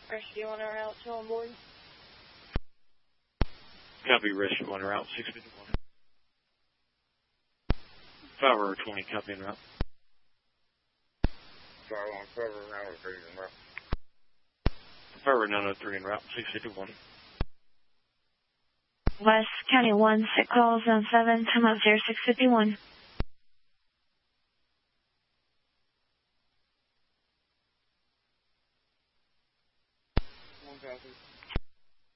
Rescue on our route, 2 on board. Copy, rescue on route 651. 520, copy en route. Sorry, on Trevor 903 en route. 903 en route 651. West County 1, 6 calls on 7, time up 0651.